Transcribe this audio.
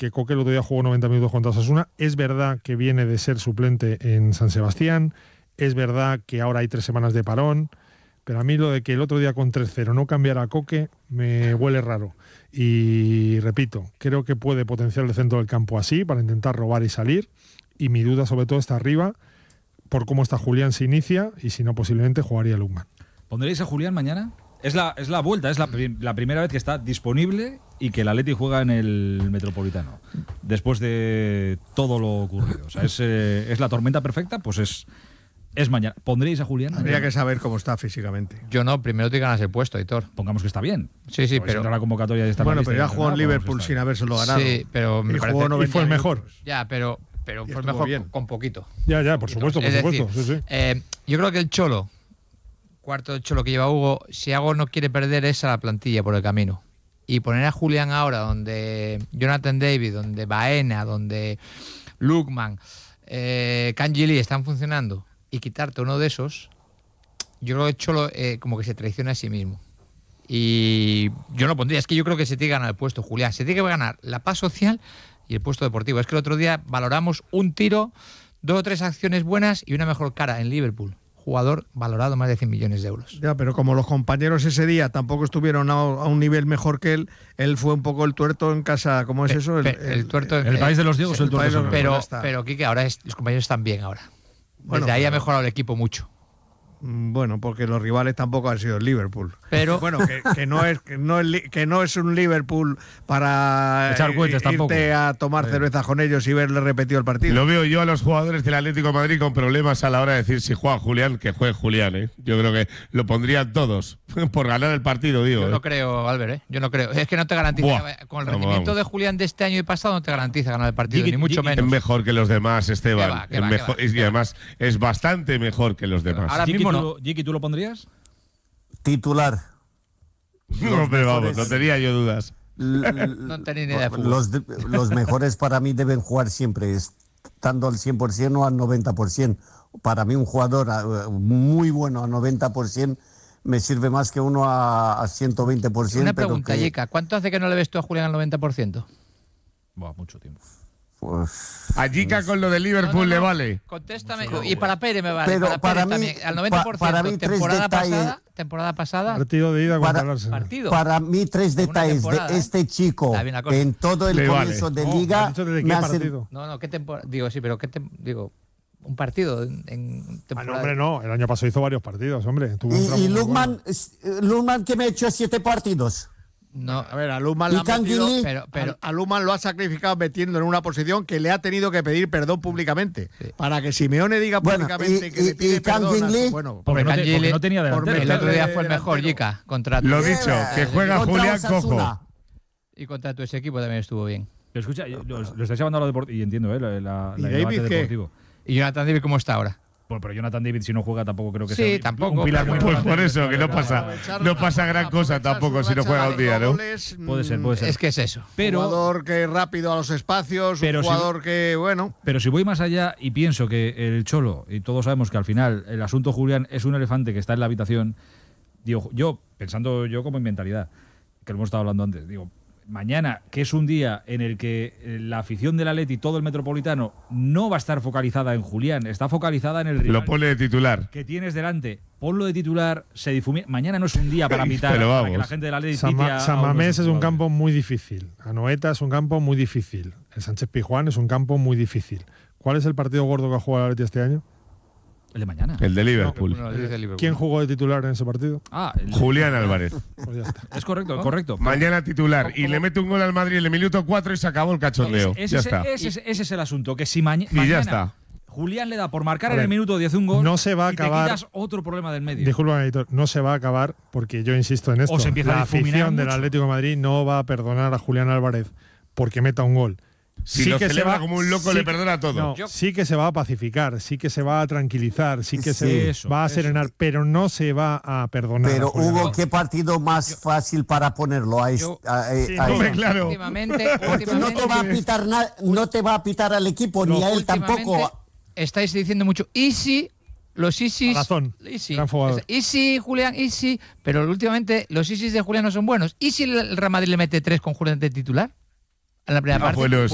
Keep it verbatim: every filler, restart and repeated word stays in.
que Coque el otro día jugó noventa minutos contra Osasuna. Es verdad que viene de ser suplente en San Sebastián. Es verdad que ahora hay tres semanas de parón. Pero a mí lo de que el otro día con tres cero no cambiara a Coque me huele raro. Y repito, creo que puede potenciar el centro del campo así para intentar robar y salir. Y mi duda sobre todo está arriba, por cómo está Julián se inicia y si no posiblemente jugaría Lukman. ¿Pondréis a Julián mañana? Es la, es la vuelta, es la, la primera vez que está disponible y que el Atleti juega en el Metropolitano. Después de todo lo ocurrido. O sea, es, eh, es la tormenta perfecta, pues es... Es mañana. ¿Pondréis a Julián? Habría que saber cómo está físicamente. Yo no, primero te ganas el puesto, Hitor. Pongamos que está bien. Sí, sí, Porque pero... si entra la convocatoria y está bueno, en la pero ya lista, jugó en pues Liverpool está sin bien. habérselo ganado. Sí, pero me y, parece... jugó y fue el mejor. Ya, pero, pero fue el mejor con, con poquito. Ya, ya, por supuesto, por es supuesto. Decir, sí, sí. Eh, yo creo que el Cholo, cuarto del Cholo que lleva Hugo, si algo no quiere perder es a la plantilla por el camino. Y poner a Julián ahora, donde Jonathan David, donde Baena, donde Lukman, eh, Kangili están funcionando, y quitarte uno de esos, yo creo que Cholo eh, como que se traiciona a sí mismo. Y yo no pondría, es que yo creo que se tiene que ganar el puesto, Julián. Se tiene que ganar la paz social y el puesto deportivo. Es que el otro día valoramos un tiro, dos o tres acciones buenas y una mejor cara en Liverpool. Jugador valorado más de cien millones de euros. Ya, pero como los compañeros ese día tampoco estuvieron a, a un nivel mejor que él, él fue un poco el tuerto en casa. ¿Cómo es Pe, eso? El, pe, el, el tuerto el, el país de los ciegos, el, el tuerto. Pero, pero Quique, ahora es, los compañeros están bien ahora. Bueno, Desde ahí pero, ha mejorado el equipo mucho. Bueno, porque los rivales tampoco han sido el Liverpool. Pero bueno, que, que no es que no es que no es un Liverpool para echar cuentas irte tampoco. a tomar sí. cerveza con ellos y verle repetido el partido. Lo veo yo a los jugadores del Atlético de Madrid con problemas a la hora de decir si juega Julián, que juegue Julián, ¿eh? Yo creo que lo pondrían todos por ganar el partido, digo. Yo ¿eh? no creo, Albert, ¿eh? Yo no creo. Es que no te garantiza. Buah, con el vamos, rendimiento vamos. de Julián de este año y pasado no te garantiza ganar el partido, y, ni mucho y, menos. Es mejor que los demás, Esteban. ¿Qué va, qué es va, mejor, qué va, y además es bastante mejor que los demás. Ahora Jiki, mismo ¿tú, no. lo, Jiki, ¿tú lo pondrías? Titular. No, pero vamos, no tenía yo dudas. No tenía ni idea de fútbol. Los, de, los mejores para mí deben jugar siempre, estando al cien por ciento o al noventa por ciento. Para mí un jugador muy bueno a noventa por ciento me sirve más que uno a, a ciento veinte por ciento. Una pregunta, Yeka, ¿cuánto hace que no le ves tú a Julián al noventa por ciento? Buah, mucho tiempo. Pues, a Jica con lo de Liverpool no, no, no. le vale. Contéstame. Y para Pérez me vale. Pero para, para Pérez mí, también. Al noventa por ciento. Para mí, temporada tres pasada. Temporada pasada. Partido de ida para, contra partido. Para mí, tres detalles de este chico en todo el comienzo vale. de no, liga. ¿De qué me partido? No, no, ¿qué temporada? Digo, sí, pero ¿qué te, digo? Un partido en, en temporada. Ah, no, hombre, no. El año pasado hizo varios partidos, hombre. Tuvo y y Lukman, bueno. Lukman que me ha hecho siete partidos. No, a ver, a Lukman, la ha metido, pero, pero, a, a Lukman lo ha sacrificado metiendo en una posición que le ha tenido que pedir perdón públicamente. Sí. Para que Simeone diga bueno, públicamente y, que y, le pide y perdón. A su, bueno, porque, porque, no te, porque no tenía delantero. El otro día fue el mejor, Jica. Contra lo dicho, que juega Julián Cojo. Y contra tu ese equipo también estuvo bien. Pero escucha, lo, lo estáis llevando a lo deportivo. Y entiendo, ¿eh? La, la, ¿Y la David qué? Deportivo. ¿Y Jonathan David cómo está ahora? Bueno, pero Jonathan David, si no juega, tampoco creo que sí, sea tampoco, un pilar muy Pues importante. por eso, que no pasa, no pasa gran cosa tampoco si no juega un día, ¿no? Goles, puede ser, puede ser. Es que es eso. Pero, un jugador que rápido a los espacios, pero un jugador si, que, bueno... Pero si voy más allá y pienso que el Cholo, y todos sabemos que al final el asunto Julián es un elefante que está en la habitación, digo, yo, pensando yo como en mentalidad, que lo hemos estado hablando antes, digo, mañana, que es un día en el que la afición del Atleti, todo el Metropolitano, no va a estar focalizada en Julián, está focalizada en el rival. Lo pone de titular. Que tienes delante, ponlo de titular, se difumina. Mañana no es un día para pitar, Pero vamos. para que la gente del Atleti San, pite a, San Mamés es un campo muy difícil. Anoeta es un campo muy difícil. El Sánchez Pizjuán es un campo muy difícil. ¿Cuál es el partido gordo que ha jugado el Atleti este año? El de mañana. El de Liverpool. No, el de Liverpool. ¿Quién jugó de titular en ese partido? Ah, el Julián Álvarez. Pues ya está. Es correcto, ¿Oh? correcto. Mañana titular. Y le mete un gol al Madrid en el minuto cuatro y se acabó el cachondeo. Ese, ese, ya ese, está. Ese, ese, ese es el asunto. Que si maña y mañana ya está. Julián le da por marcar a en ver, el minuto diez un gol, no se va a y acabar, te quitas otro problema del medio. Disculpa, editor, no se va a acabar porque yo insisto en esto. O se empieza la a difuminar afición del mucho. Atlético de Madrid no va a perdonar a Julián Álvarez porque meta un gol. Si sí lo que celebra se va, como un loco, sí, le perdona todo. No, Yo, sí que se va a pacificar, sí que se va a tranquilizar, sí que Sí, se eso, va a eso. serenar, pero no se va a perdonar. Pero a Julián Hugo, Álvarez. ¿qué partido más yo, fácil para ponerlo? A, yo, a, a, sí, a, no, a claro. Últimamente, Porque no te va a pitar na, no te va a pitar al equipo no, ni a él tampoco. Estáis diciendo mucho Easy, los Isis, razón, Easy, gran jugador. Easy, Julián, Easy, pero últimamente los Isis de Julián no son buenos. ¿Y si el Real Madrid le mete tres con Julián de titular? En la primera No, parte. bueno,